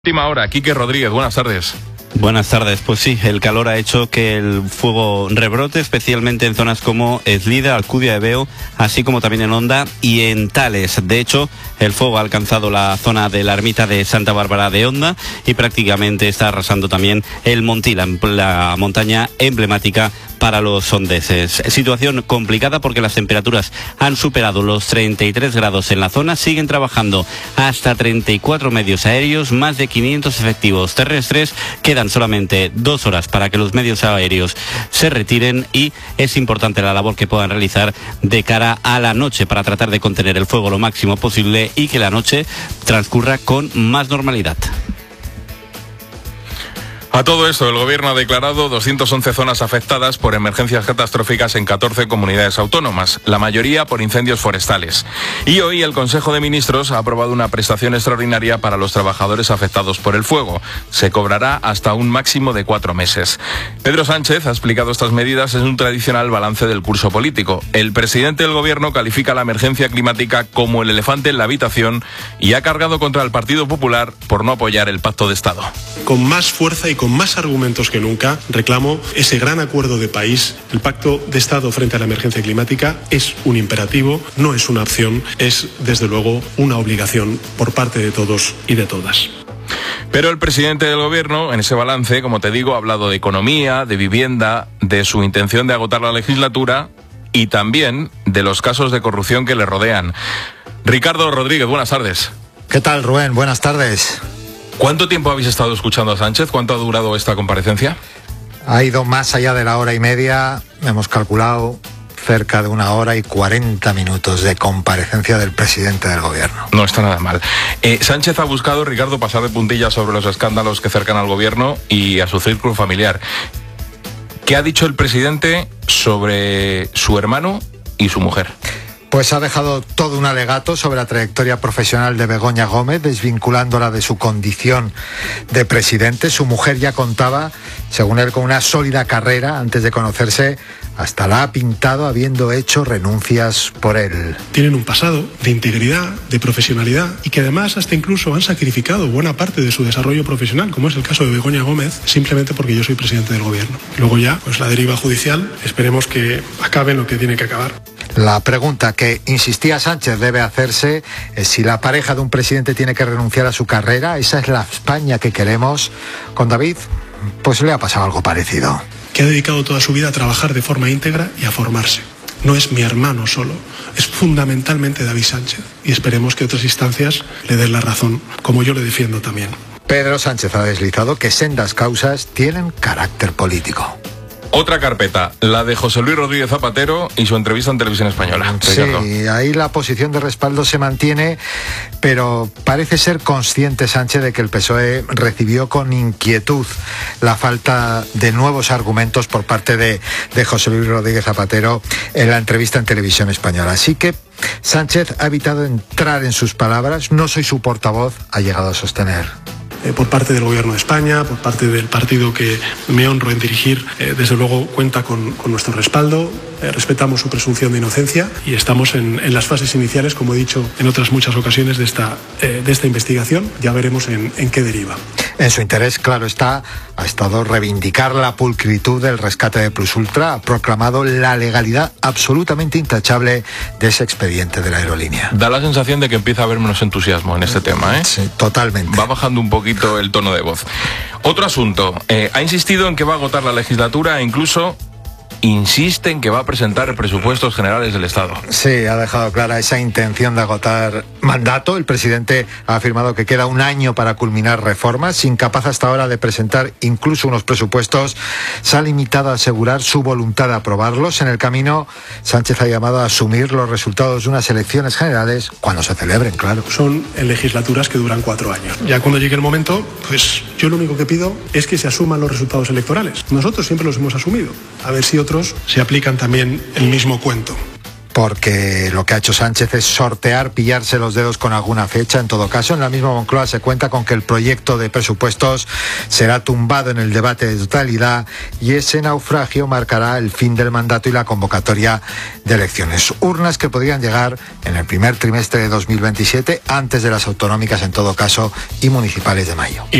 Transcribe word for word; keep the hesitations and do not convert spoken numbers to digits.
Última hora, Quique Rodríguez, buenas tardes. Buenas tardes. Pues sí, el calor ha hecho que el fuego rebrote, especialmente en zonas como Eslida, Alcudia de Veo, así como también en Honda y en Tales. De hecho, el fuego ha alcanzado la zona de la ermita de Santa Bárbara de Honda y prácticamente está arrasando también el Montí, la, la montaña emblemática para los hondeses. Situación complicada porque las temperaturas han superado los treinta y tres grados en la zona, siguen trabajando hasta treinta y cuatro medios aéreos, más de quinientos efectivos terrestres. Quedan solamente dos horas para que los medios aéreos se retiren y es importante la labor que puedan realizar de cara a la noche para tratar de contener el fuego lo máximo posible y que la noche transcurra con más normalidad. A todo esto, el Gobierno ha declarado doscientas once zonas afectadas por emergencias catastróficas en catorce comunidades autónomas, la mayoría por incendios forestales. Y hoy el Consejo de Ministros ha aprobado una prestación extraordinaria para los trabajadores afectados por el fuego. Se cobrará hasta un máximo de cuatro meses. Pedro Sánchez ha explicado estas medidas en un tradicional balance del curso político. El presidente del Gobierno califica la emergencia climática como el elefante en la habitación y ha cargado contra el Partido Popular por no apoyar el Pacto de Estado. Con más fuerza y con más argumentos que nunca, reclamo ese gran acuerdo de país. El Pacto de Estado frente a la emergencia climática es un imperativo, no es una opción, es desde luego una obligación por parte de todos y de todas. Pero el presidente del Gobierno, en ese balance, como te digo, ha hablado de economía, de vivienda, de su intención de agotar la legislatura y también de los casos de corrupción que le rodean. Ricardo Rodríguez, buenas tardes. ¿Qué tal, Rubén? Buenas tardes. ¿Cuánto tiempo habéis estado escuchando a Sánchez? ¿Cuánto ha durado esta comparecencia? Ha ido más allá de la hora y media. Hemos calculado cerca de una hora y cuarenta minutos de comparecencia del presidente del Gobierno. No está nada mal. Eh, Sánchez ha buscado, Ricardo, pasar de puntillas sobre los escándalos que cercan al Gobierno y a su círculo familiar. ¿Qué ha dicho el presidente sobre su hermano y su mujer? Pues ha dejado todo un alegato sobre la trayectoria profesional de Begoña Gómez, desvinculándola de su condición de presidente. Su mujer ya contaba, según él, con una sólida carrera antes de conocerse. Hasta la ha pintado habiendo hecho renuncias por él. Tienen un pasado de integridad, de profesionalidad y que además hasta incluso han sacrificado buena parte de su desarrollo profesional, como es el caso de Begoña Gómez, simplemente porque yo soy presidente del Gobierno. Luego ya, pues la deriva judicial, esperemos que acabe en lo que tiene que acabar. La pregunta que insistía Sánchez debe hacerse es si la pareja de un presidente tiene que renunciar a su carrera. Esa es la España que queremos. Con David, pues le ha pasado algo parecido. Que ha dedicado toda su vida a trabajar de forma íntegra y a formarse. No es mi hermano solo, es fundamentalmente David Sánchez. Y esperemos que otras instancias le den la razón, como yo le defiendo también. Pedro Sánchez ha deslizado que sendas causas tienen carácter político. Otra carpeta, la de José Luis Rodríguez Zapatero y su entrevista en Televisión Española. Sí, ahí la posición de respaldo se mantiene, pero parece ser consciente Sánchez de que el P S O E recibió con inquietud la falta de nuevos argumentos por parte de, de José Luis Rodríguez Zapatero en la entrevista en Televisión Española. Así que Sánchez ha evitado entrar en sus palabras, no soy su portavoz, ha llegado a sostener. Eh, por parte del Gobierno de España, por parte del partido que me honro en dirigir, eh, desde luego cuenta con, con nuestro respaldo, eh, respetamos su presunción de inocencia y estamos en, en las fases iniciales, como he dicho en otras muchas ocasiones, de esta, eh, de esta investigación. Ya veremos en, en qué deriva. En su interés, claro está, ha estado reivindicar la pulcritud del rescate de Plus Ultra, ha proclamado la legalidad absolutamente intachable de ese expediente de la aerolínea. Da la sensación de que empieza a haber menos entusiasmo en este tema, ¿eh? Sí, totalmente. Va bajando un poquito el tono de voz. Otro asunto, eh, ha insistido en que va a agotar la legislatura e incluso insiste en que va a presentar presupuestos generales del Estado. Sí, ha dejado clara esa intención de agotar mandato. El presidente ha afirmado que queda un año para culminar reformas. Incapaz hasta ahora de presentar incluso unos presupuestos, se ha limitado a asegurar su voluntad de aprobarlos. En el camino, Sánchez ha llamado a asumir los resultados de unas elecciones generales cuando se celebren, claro. Son en legislaturas que duran cuatro años. Ya cuando llegue el momento, pues yo lo único que pido es que se asuman los resultados electorales. Nosotros siempre los hemos asumido. A ver si otros se aplican también el mismo cuento. porque lo que ha hecho Sánchez es sortear, pillarse los dedos con alguna fecha. En todo caso, en la misma Moncloa se cuenta con que el proyecto de presupuestos será tumbado en el debate de totalidad y ese naufragio marcará el fin del mandato y la convocatoria de elecciones. Urnas que podrían llegar en el primer trimestre de dos mil veintisiete, antes de las autonómicas en todo caso y municipales de mayo.